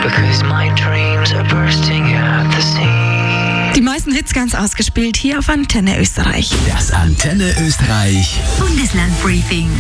because my dreams are bursting at the seams. Die meisten Hits ganz ausgespielt hier auf Antenne Österreich. Das Antenne Österreich Bundesland Briefing.